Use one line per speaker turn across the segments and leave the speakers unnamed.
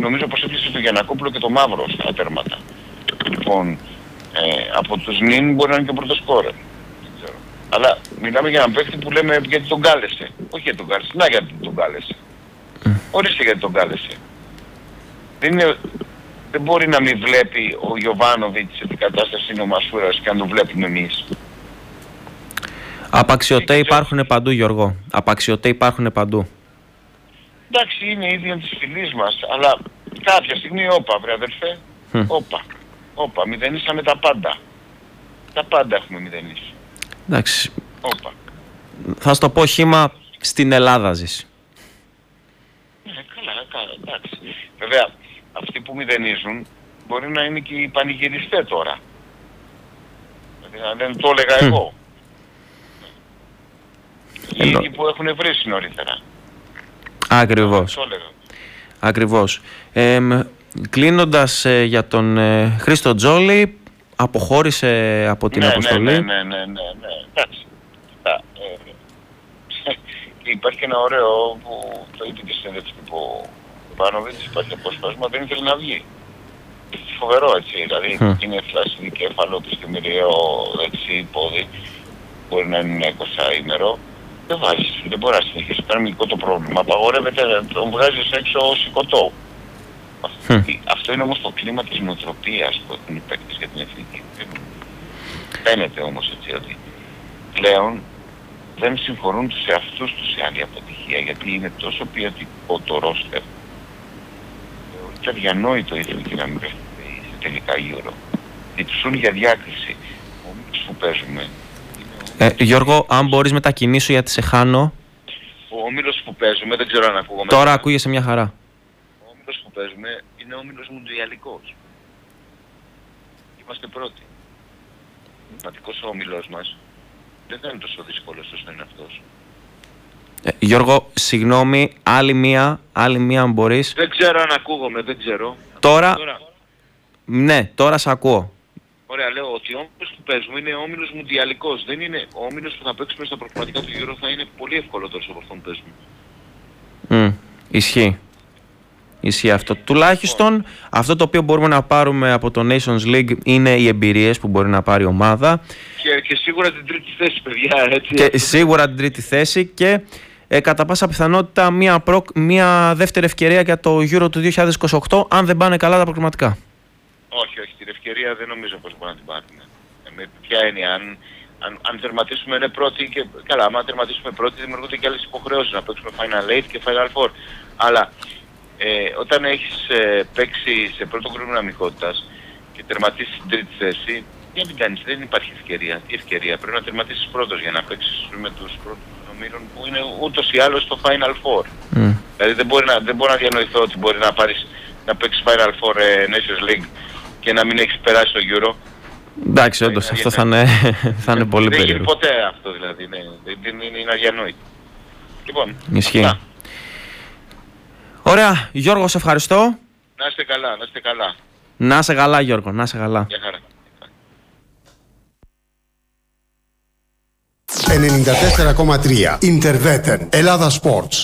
νομίζω πως έπιασε το Γιαννακόπουλο και το Μαύρο στα τέρματα. Λοιπόν, από τους νυν μπορεί να είναι και ο πρώτος σκόρερ. Δεν ξέρω. Αλλά μιλάμε για έναν παίκτη που λέμε γιατί τον κάλεσε. Όχι γιατί τον κάλεσε, να γιατί τον κάλεσε. Ορίστε γιατί τον κάλεσε. Δεν μπορεί να μην βλέπει ο Γιοβάνοβιτς σε τι κατάσταση είναι ο Μασούρας και αν το βλέπουμε εμείς.
Απαξιωτέ υπάρχουν παντού, Γιώργο. Απαξιωτέ υπάρχουν παντού.
Εντάξει, είναι ίδιο της φυλής μας, αλλά κάποια στιγμή όπα, βρε αδερφέ. Όπα, μηδενίσαμε τα πάντα. Τα πάντα έχουμε μηδενίσει.
Εντάξει.
Όπα.
Θα σου το πω χύμα, στην Ελλάδα ζεις.
Καλά, εντάξει. Βέβαια, αυτοί που μηδενίζουν μπορεί να είναι και οι πανηγυριστές τώρα. Δηλαδή, δεν το έλεγα εγώ. Οι ίδιοι που έχουν βρει νωρίτερα.
Ακριβώς. Ακριβώς. Κλείνοντας για τον Χρήστο Τζόλι, αποχώρησε από την αποστολή.
Ναι. Εντάξει. Υπάρχει ένα ωραίο που το είπε και στην συνέντευξη του Πάνοβιτς, υπάρχει αποσπάσμα, δεν ήθελε να βγει. Φοβερό έτσι, δηλαδή είναι φλάσσι κέφαλο, πιστημιριαίο, δεξί, πόδι, μπορεί να είναι 20ημερο. Δεν βάζεις, δεν μπορεί να συνεχίσει, ήταν μικρό το πρόβλημα. Απαγορεύεται, τον βγάζεις έξω σηκωτό. Αυτό είναι όμως το κλίμα της νοοτροπίας που έχουν οι παίκτες για την εθνική. Φαίνεται όμως έτσι ότι πλέον δεν συγχωρούν τους εαυτούς τους σε άλλη αποτυχία, γιατί είναι τόσο ποιοτικό το ρόστερ. Και αδιανόητο η εθνική να μην πέφτει σε τελικά Euro. Διψούν για διάκριση. Όμως που παίζουμε.
Γιώργο, αν μπορείς μετακινήσου γιατί σε χάνω.
Ο όμιλος που παίζουμε, δεν ξέρω αν ακούγομαι.
Τώρα ακούγεσαι μια χαρά.
Ο όμιλος που παίζουμε είναι όμιλος μουντιαλικός. Είμαστε πρώτοι. Ο πραγματικός όμιλος μας δεν θα είναι τόσο δύσκολος όσο είναι αυτός.
Γιώργο, συγγνώμη, άλλη μία αν μπορείς.
Δεν ξέρω αν ακούγομαι, δεν ξέρω.
Τώρα. Ναι, τώρα σε ακούω.
Ωραία, λέω ότι ο όμιλος που παίζουμε είναι όμιλος μουντιαλικός. Δεν είναι ο όμιλος που θα παίξουμε στα προκριματικά του Euro, θα είναι πολύ ευκολότερος από αυτόν που παίζουμε.
Ισχύει αυτό. Τουλάχιστον αυτό το οποίο μπορούμε να πάρουμε από το Nations League είναι οι εμπειρίες που μπορεί να πάρει η ομάδα.
Και σίγουρα την τρίτη θέση, παιδιά. Έτσι.
Και σίγουρα την τρίτη θέση και κατά πάσα πιθανότητα μια δεύτερη ευκαιρία για το Euro του 2028 αν δεν πάνε καλά τα προκριματικά.
Όχι, την ευκαιρία δεν νομίζω πως μπορούμε να την πάρουμε. Ποια είναι, αν τερματίσουμε είναι πρώτοι και καλά, αν τερματίσουμε πρώτοι δημιουργούνται και άλλες υποχρεώσεις να παίξουμε Final 8 και Final 4. Αλλά όταν έχεις παίξει σε πρώτο γκρουπ δυναμικότητας και τερματίσεις την τρίτη θέση, τι να την κάνεις, δεν υπάρχει ευκαιρία. Τι ευκαιρία, πρέπει να τερματίσεις πρώτος για να παίξεις με τους πρώτους ομίλων που είναι ούτως ή άλλως στο Final 4. Δηλαδή δεν μπορώ να διανοηθώ ότι μπορεί να παίξεις Final 4 Nations League και να μην έχεις περάσει το Euro.
Εντάξει, όντως αυτό θα είναι πολύ περίεργο.
Δεν γίνει ποτέ αυτό δηλαδή, είναι αδιανόητο. Λοιπόν,
ισχύει.
Αυτά.
Ωραία, Γιώργο, σε ευχαριστώ.
Να είστε καλά, να είστε καλά.
Να είσαι καλά, Γιώργο, να είσαι καλά.
Γεια χαρά.
94,3 Interveten Ελλάδα Sports.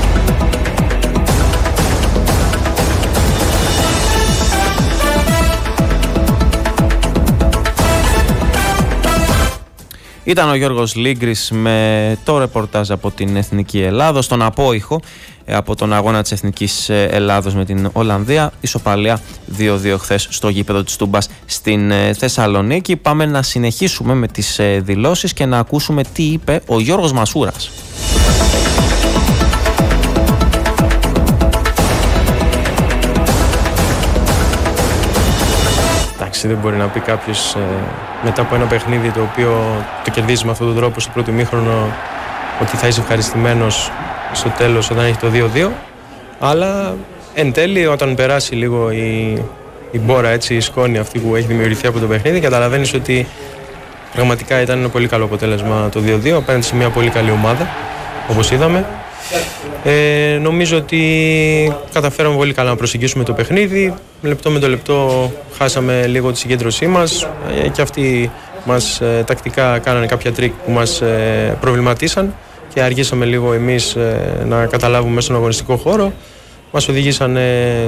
Ήταν ο Γιώργος Λίγκρης με το ρεπορτάζ από την Εθνική Ελλάδος, στον απόϊχο από τον αγώνα της Εθνικής Ελλάδος με την Ολλανδία. Ισοπαλία 2-2 χθες στο γήπεδο της Τούμπας στην Θεσσαλονίκη. Πάμε να συνεχίσουμε με τις δηλώσεις και να ακούσουμε τι είπε ο Γιώργος Μασούρας.
Δεν μπορεί να πει κάποιος μετά από ένα παιχνίδι το οποίο το κερδίζει με αυτόν τον τρόπο στο πρώτο ημίχρονο ότι θα είσαι ευχαριστημένος στο τέλος όταν έχει το 2-2, αλλά εν τέλει όταν περάσει λίγο η μπόρα, έτσι, η σκόνη αυτή που έχει δημιουργηθεί από το παιχνίδι, καταλαβαίνεις ότι πραγματικά ήταν ένα πολύ καλό αποτέλεσμα το 2-2 απέναντι σε μια πολύ καλή ομάδα όπως είδαμε. Νομίζω ότι καταφέραμε πολύ καλά να προσεγγίσουμε το παιχνίδι. Λεπτό με το λεπτό χάσαμε λίγο τη συγκέντρωσή μας και αυτοί μας τακτικά κάνανε κάποια τρίκ που μας προβληματίσαν και αργήσαμε λίγο εμείς να καταλάβουμε μέσα στον αγωνιστικό χώρο. Μας οδηγήσαν